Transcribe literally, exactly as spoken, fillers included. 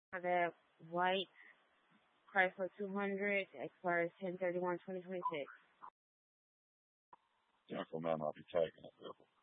For that white Chrysler two hundred, expires ten thirty-one twenty twenty-six. Ten for man, I'll be tagging it, vehicle.